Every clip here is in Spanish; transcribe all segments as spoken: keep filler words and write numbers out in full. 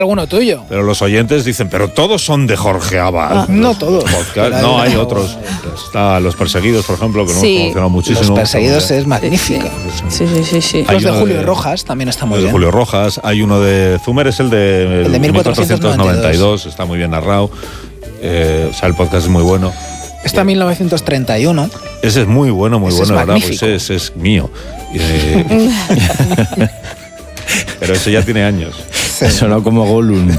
alguno tuyo. Pero los oyentes dicen, pero todos son de Jorge Abad. Ah, no todos. No, hay otros. Está Los Perseguidos, por ejemplo, que no Sí. hemos mencionado muchísimo. Los Perseguidos es magnífico. Sí, sí, sí, sí. Hay Los de uno Julio de- Rojas también está muy El de bien. Julio Rojas. Hay uno de Zumer, es el de, El de mil cuatrocientos noventa y dos. Está muy bien narrado. Eh, o sea, el podcast es muy bueno. Está mil novecientos treinta y uno. Ese es muy bueno, muy Ese bueno, es ¿verdad? Pues magnífico. ese, ese es mío. Eh, pero ese ya tiene años. Sonó como Gollum.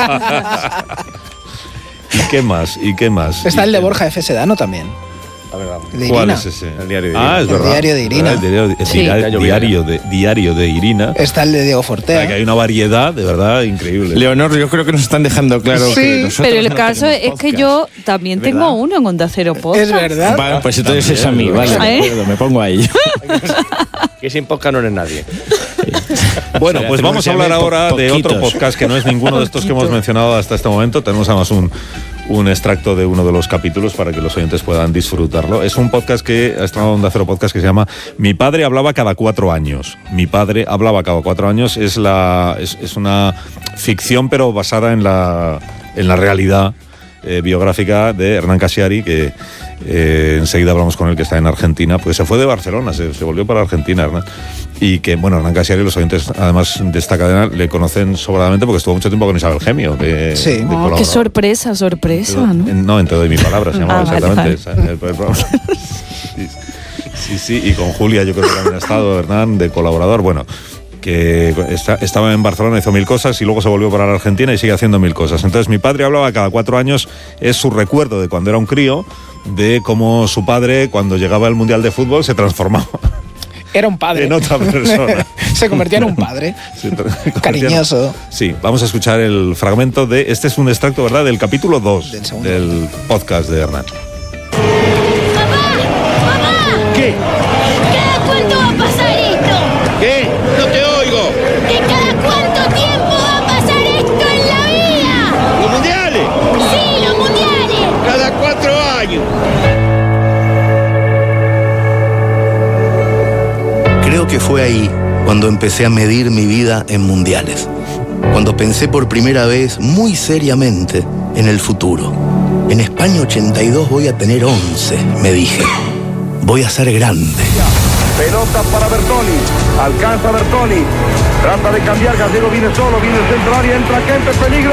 ¿Y qué más? ¿Y qué más? Está ¿Y el de qué- Borja F. Sedano también. A ver, vamos. El de ¿Cuál Irina. es ese? El diario de Ah, Irina. es El verdad. diario de Irina. El diario, el Sí. diario- diario de, diario de Irina. Está el de Diego O sea, que Fortea. hay una variedad, de verdad, increíble. Leonor, yo creo que nos están dejando claro Sí, que nosotros Pero el no caso tenemos es que podcast. yo también ¿Verdad? tengo uno en Onda Cero Podcast. Es verdad. Vale, pues entonces es a mí, vale, ¿Eh? de acuerdo, me pongo ahí. Que sin podcast no eres nadie. Bueno, O sea, pues tenemos vamos que a hablar llamar po- ahora de otro poquitos. podcast que no es ninguno de estos que hemos Poquito. mencionado hasta este momento. Tenemos además un, un extracto de uno de los capítulos para que los oyentes puedan disfrutarlo. Es un podcast que ha estrenado Onda Cero Podcast que se llama Mi padre hablaba cada cuatro años. Mi padre hablaba cada cuatro años. Es, la, es, es una ficción, pero basada en la, en la realidad eh, biográfica de Hernán Casiari, que eh, enseguida hablamos con él, que está en Argentina, porque se fue de Barcelona, se, se volvió para Argentina, Hernán. Y que, bueno, Hernán Casiari, los oyentes, además de esta cadena, le conocen sobradamente porque estuvo mucho tiempo con Isabel Gemio. De, Sí. de Oh, colaborador. qué sorpresa, sorpresa, ¿no? En- No, en Te doy mi palabra, se llamaba Ah, vale, exactamente. vale. esa, el programa. Sí, sí, sí, y con Julia yo creo que también ha estado, Hernán, de colaborador. Bueno, que está- estaba en Barcelona, hizo mil cosas y luego se volvió para la Argentina y sigue haciendo mil cosas. Entonces mi padre hablaba cada cuatro años, es su recuerdo de cuando era un crío, de cómo su padre, cuando llegaba al Mundial de Fútbol, se transformaba Era un padre. en otra persona. Se convertía en un padre. Se tra- convertía en- Cariñoso. Sí, vamos a escuchar el fragmento de, este es un extracto, ¿verdad?, del capítulo dos Del segundo. del podcast de Hernán. ¿Qué? ¿Cada cuánto va a pasar esto? ¿Qué? No te oigo. ¿Que cada cuánto tiempo va a pasar esto en la vida? ¿Los mundiales? Sí, los mundiales. Cada cuatro años. Creo que fue ahí cuando empecé a medir mi vida en mundiales. Cuando pensé por primera vez, muy seriamente, en el futuro. En España ochenta y dos voy a tener once, me dije. Voy a ser grande. Pelota para Bertoni. Alcanza Bertoni. Trata de cambiar. Gallego viene solo. Viene el centro área. Entra Kempes. Peligro.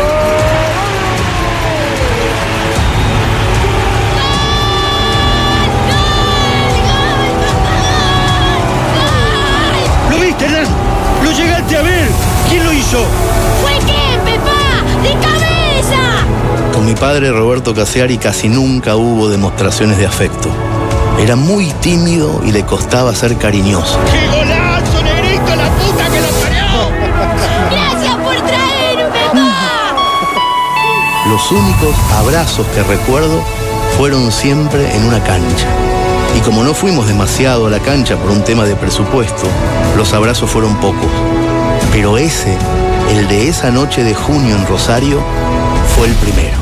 ¿Lo viste, Hernán? ¿Lo llegaste a ver? ¿Quién lo hizo? ¡Fue Kempe, pa! ¡De cabeza! Con mi padre Roberto Casiari casi nunca hubo demostraciones de afecto. Era muy tímido y le costaba ser cariñoso. ¡Qué golazo, negrito! ¡La puta que lo parió! ¡Gracias por traerme, pa! Los únicos abrazos que recuerdo fueron siempre en una cancha. Y como no fuimos demasiado a la cancha por un tema de presupuesto, los abrazos fueron pocos. Pero ese, el de esa noche de junio en Rosario, fue el primero.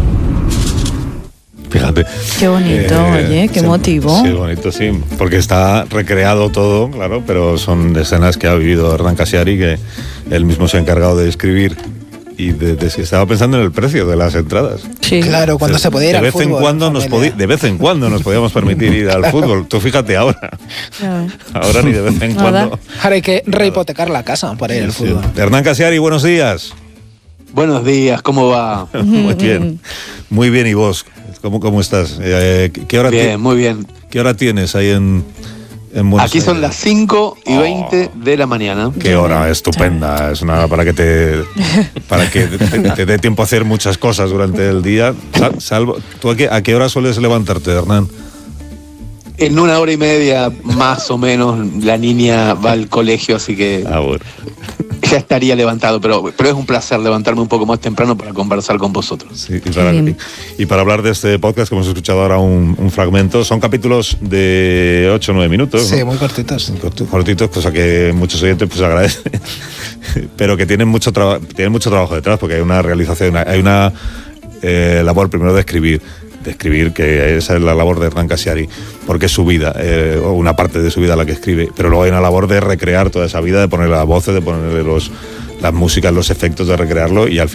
Fíjate. Qué bonito, Eh, oye, qué sí, motivo. Sí, bonito, sí. Porque está recreado todo, claro, pero son escenas que ha vivido Hernán Casiari, que él mismo se ha encargado de escribir. Y de, de- estaba pensando en el precio de las entradas. Sí. Claro, cuando se podía ir de al vez fútbol. en cuando nos familia. podi- de vez en cuando nos podíamos permitir ir al fútbol. Tú fíjate ahora. Ya ves. Ahora ni de vez en Nada. cuando. Ahora hay que rehipotecar la casa para ir al Sí. fútbol. Hernán Casiari, buenos días. Buenos días, ¿cómo va? Muy bien. Muy bien, ¿y vos? ¿Cómo, cómo estás? Eh, ¿qué, hora ti- Bien, muy bien. ¿Qué hora tienes ahí en, en Buenos Aquí son Aires? las cinco y veinte de la mañana. Qué hora estupenda, es una para que te para que te, te- te dé tiempo a hacer muchas cosas durante el día. Sal- salvo, ¿tú a qué, a qué hora sueles levantarte, Hernán? En una hora y media, más o menos, la niña va al colegio, así que Ah, bueno. ya estaría levantado, pero, pero es un placer levantarme un poco más temprano para conversar con vosotros. Sí, y, para, bien. y, y para hablar de este podcast que hemos escuchado ahora un, un fragmento, son capítulos de ocho o nueve minutos, Sí, ¿no? muy cortitos. Corti- cortitos, cosa que muchos oyentes pues agradecen, pero que tienen mucho, traba- tienen mucho trabajo detrás, porque hay una realización, hay una eh, labor primero de escribir, de escribir, que esa es la labor de Hernán Casiari, porque es su vida, eh, o una parte de su vida la que escribe, pero luego hay una labor de recrear toda esa vida, de ponerle las voces, de ponerle los, las músicas, los efectos de recrearlo y al